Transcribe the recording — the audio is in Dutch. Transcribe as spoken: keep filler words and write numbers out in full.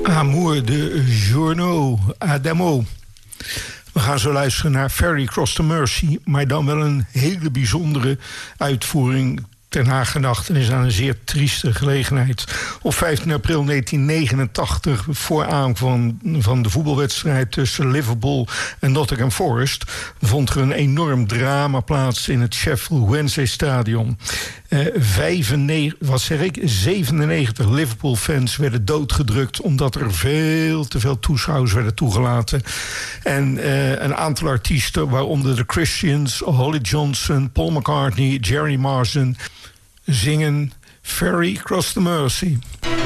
Amour de Journaux, Adamo. We gaan zo luisteren naar Ferry Cross the Mersey, maar dan wel een hele bijzondere uitvoering ter nagedachtenis aan een zeer trieste gelegenheid. Op vijftien april negentien negenentachtig, vooraan van, van de voetbalwedstrijd tussen Liverpool en Nottingham Forest, vond er een enorm drama plaats in het Sheffield Wednesday Stadion. Uh, vijfennegentig, wat zeg ik, zevenennegentig Liverpool-fans werden doodgedrukt omdat er veel te veel toeschouwers werden toegelaten. En uh, een aantal artiesten, waaronder de Christians, Holly Johnson, Paul McCartney, Jerry Marsden, zingen Ferry Cross the Mersey.